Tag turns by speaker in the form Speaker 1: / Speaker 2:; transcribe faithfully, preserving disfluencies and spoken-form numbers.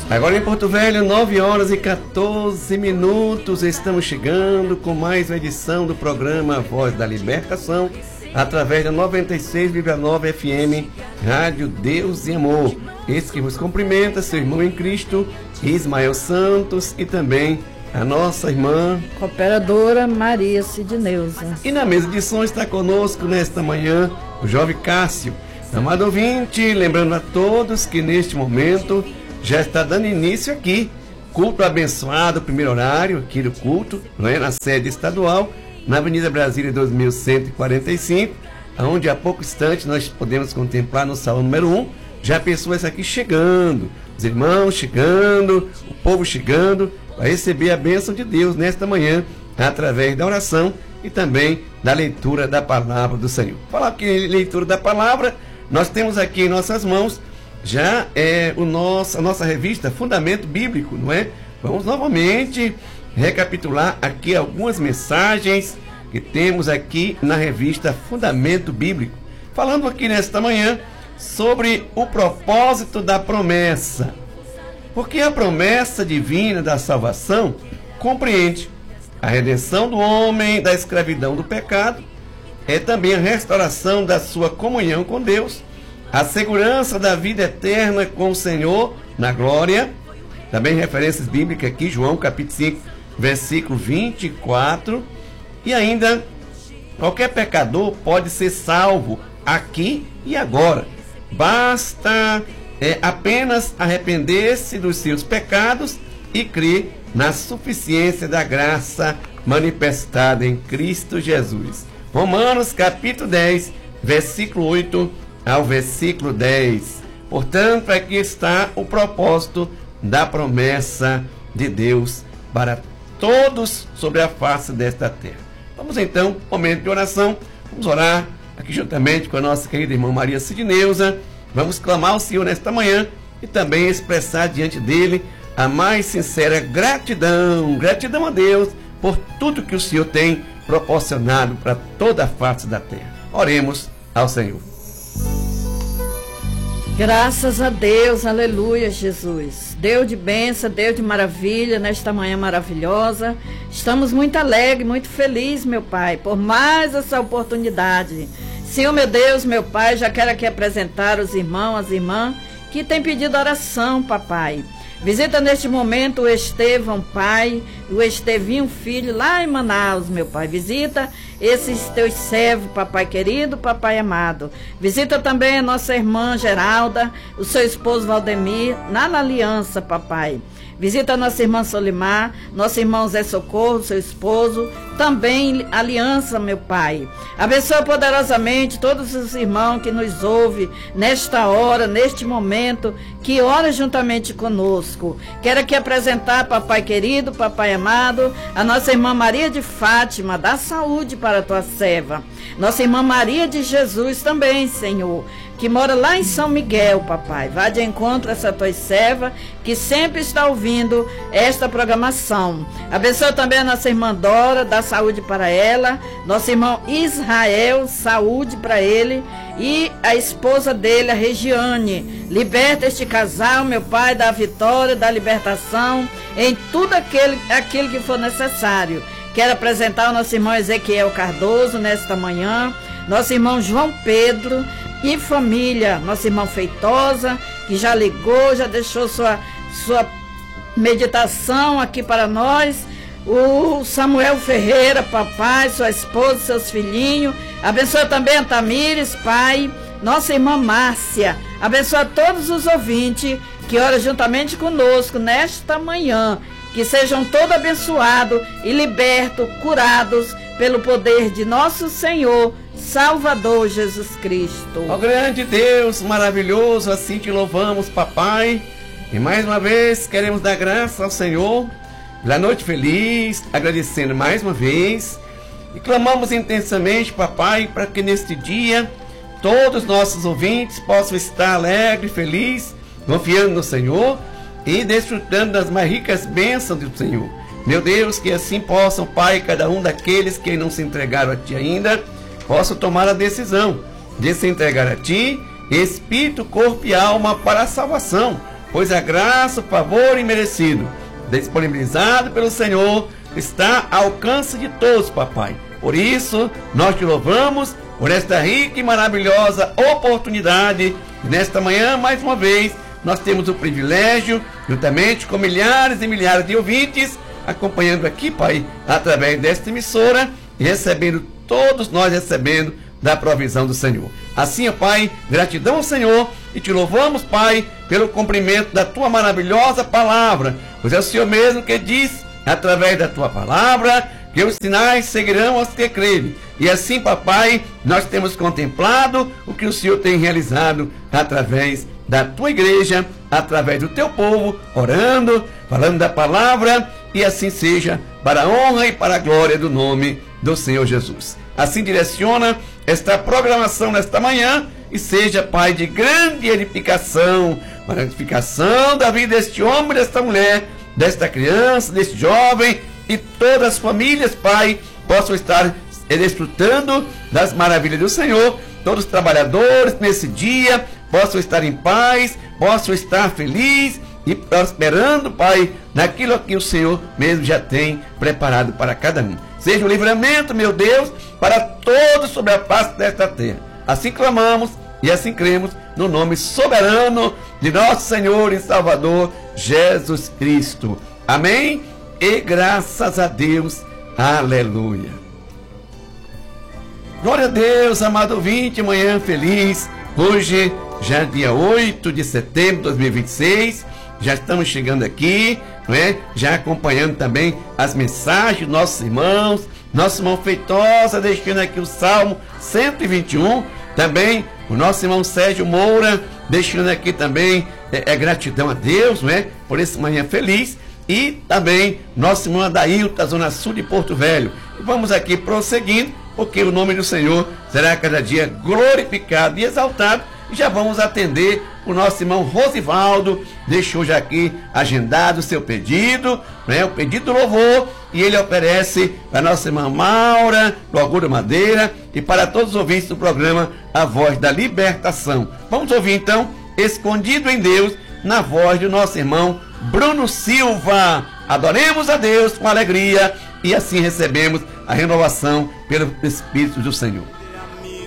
Speaker 1: Agora em Porto Velho, nove horas e quatorze minutos, estamos chegando com mais uma edição do programa Voz da Libertação, através da noventa e seis vírgula nove F M, Rádio Deus e Amor. Esse que vos cumprimenta, seu irmão em Cristo, Ismael Santos, e também a nossa irmã
Speaker 2: cooperadora Maria Sidneuza.
Speaker 1: E na mesa de som está conosco nesta manhã o jovem Cássio. Amado ouvinte, lembrando a todos que neste momento já está dando início aqui, culto abençoado, primeiro horário aqui do culto, não é? Na sede estadual, na Avenida Brasília dois mil cento e quarenta e cinco, onde há pouco instante nós podemos contemplar no salão número um, já pessoas aqui chegando, os irmãos chegando, o povo chegando, para receber a bênção de Deus nesta manhã, através da oração e também da leitura da palavra do Senhor. Falar que leitura da palavra, nós temos aqui em nossas mãos já é o nosso, a nossa revista Fundamento Bíblico, não é? Vamos novamente recapitular aqui algumas mensagens que temos aqui na revista Fundamento Bíblico, falando aqui nesta manhã sobre o propósito da promessa. Porque a promessa divina da salvação compreende a redenção do homem da escravidão do pecado, é também a restauração da sua comunhão com Deus, a segurança da vida eterna com o Senhor na glória. Também referências bíblicas aqui, João capítulo cinco, versículo vinte e quatro. E ainda, qualquer pecador pode ser salvo aqui e agora. Basta é, apenas arrepender-se dos seus pecados e crer na suficiência da graça manifestada em Cristo Jesus. Romanos capítulo dez, versículo oito ao versículo dez. Portanto, aqui está o propósito da promessa de Deus para todos sobre a face desta terra. Vamos então, momento de oração, vamos orar aqui juntamente com a nossa querida irmã Maria Sidneuza. Vamos clamar ao Senhor nesta manhã e também expressar diante dele a mais sincera gratidão, gratidão a Deus por tudo que o Senhor tem proporcionado para toda a face da terra. Oremos ao Senhor.
Speaker 2: Graças a Deus, aleluia, Jesus. Deus de bênção, Deus de maravilha, nesta manhã maravilhosa. Estamos muito alegres, muito felizes, meu Pai, por mais essa oportunidade. Senhor, meu Deus, meu Pai, já quero aqui apresentar os irmãos, as irmãs que têm pedido oração, papai. Visita neste momento o Estevão, pai, o Estevinho, filho, lá em Manaus, meu Pai. Visita esses teus servos, papai querido, papai amado. Visita também a nossa irmã Geralda, o seu esposo Valdemir, lá na Aliança, papai. Visita a nossa irmã Solimar, nosso irmão Zé Socorro, seu esposo, também Aliança, meu Pai. Abençoa poderosamente todos os irmãos que nos ouvem nesta hora, neste momento, que ora juntamente conosco. Quero aqui apresentar, papai querido, papai amado, a nossa irmã Maria de Fátima, dá saúde para a tua serva. Nossa irmã Maria de Jesus também, Senhor, que mora lá em São Miguel, papai. Vá de encontro a essa tua serva, que sempre está ouvindo esta programação. Abençoa também a nossa irmã Dora, dá saúde para ela. Nosso irmão Israel, saúde para ele. E a esposa dele, a Regiane. Liberta este casal, meu Pai, da vitória, da libertação, em tudo aquele, aquilo que for necessário. Quero apresentar o nosso irmão Ezequiel Cardoso nesta manhã. Nosso irmão João Pedro e família, nossa irmã Feitosa, que já ligou, já deixou sua, sua meditação aqui para nós. O Samuel Ferreira, papai, sua esposa, seus filhinhos. Abençoa também a Tamires, pai. Nossa irmã Márcia. Abençoa todos os ouvintes que oram juntamente conosco nesta manhã. Que sejam todos abençoados e libertos, curados pelo poder de nosso Senhor Salvador Jesus Cristo.
Speaker 1: Ó grande Deus, maravilhoso, assim te louvamos, papai. E mais uma vez queremos dar graça ao Senhor pela noite feliz, agradecendo mais uma vez. E clamamos intensamente, papai, para que neste dia todos os nossos ouvintes possam estar alegres, felizes, confiando no Senhor e desfrutando das mais ricas bênçãos do Senhor. Meu Deus, que assim possam, Pai, cada um daqueles que não se entregaram a Ti ainda, possam tomar a decisão de se entregar a Ti, espírito, corpo e alma, para a salvação, pois a graça, o favor imerecido, disponibilizado pelo Senhor, está ao alcance de todos, papai. Por isso, nós te louvamos por esta rica e maravilhosa oportunidade. E nesta manhã, mais uma vez, nós temos o privilégio, juntamente com milhares e milhares de ouvintes, acompanhando aqui, Pai, através desta emissora e recebendo, todos nós recebendo da provisão do Senhor. Assim, ó Pai, gratidão ao Senhor e te louvamos, Pai, pelo cumprimento da tua maravilhosa palavra, pois é o Senhor mesmo que diz, através da tua palavra, que os sinais seguirão aos que crerem. E assim, papai, nós temos contemplado o que o Senhor tem realizado através da tua igreja, através do teu povo, orando, falando da palavra, e assim seja, para a honra e para a glória do nome do Senhor Jesus. Assim direciona esta programação nesta manhã, e seja, Pai, de grande edificação, para a edificação da vida deste homem, desta mulher, desta criança, deste jovem, e todas as famílias, Pai, possam estar desfrutando das maravilhas do Senhor. Todos os trabalhadores nesse dia possam estar em paz, possam estar felizes e prosperando, Pai, naquilo que o Senhor mesmo já tem preparado para cada um. Seja o livramento, meu Deus, para todos sobre a face desta terra. Assim clamamos e assim cremos no nome soberano de nosso Senhor e Salvador Jesus Cristo. Amém? E graças a Deus. Aleluia. Glória a Deus, amado ouvinte, manhã feliz. Hoje, já é dia oito de setembro de dois mil e vinte e seis. Já estamos chegando aqui, não é? Já acompanhando também as mensagens dos nossos irmãos. Nosso irmão Feitosa deixando aqui o Salmo cento e vinte e um. Também o nosso irmão Sérgio Moura deixando aqui também é, é gratidão a Deus, não é? Por esse manhã feliz. E também nosso irmão Adailton, da Zona Sul de Porto Velho. E vamos aqui prosseguindo, porque o nome do Senhor será cada dia glorificado e exaltado. E já vamos atender o nosso irmão Rosivaldo, deixou já aqui agendado o seu pedido, né, o pedido do louvor, e ele oferece para a nossa irmã Maura, do Augusto Madeira, e para todos os ouvintes do programa A Voz da Libertação. Vamos ouvir então, Escondido em Deus, na voz do nosso irmão Bruno Silva. Adoremos a Deus com alegria e assim recebemos a renovação pelo Espírito do Senhor.